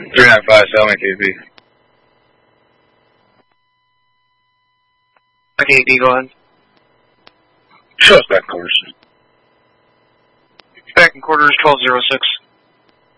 395, Selma KB. KB, go ahead. Show us back quarters. Back in quarters 1206.